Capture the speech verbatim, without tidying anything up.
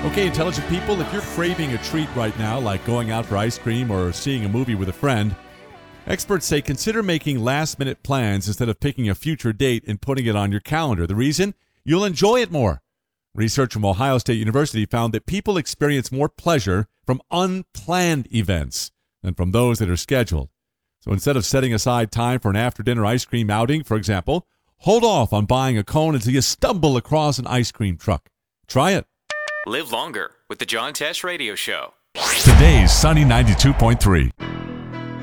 Okay, intelligent people, if you're craving a treat right now, like going out for ice cream or seeing a movie with a friend, experts say consider making last-minute plans instead of picking a future date and putting it on your calendar. The reason? You'll enjoy it more. Research from Ohio State University found that people experience more pleasure from unplanned events than from those that are scheduled. So instead of setting aside time for an after-dinner ice cream outing, for example, hold off on buying a cone until you stumble across an ice cream truck. Try it. Live longer with the John Tesh Radio Show. Today's Sunny ninety-two point three.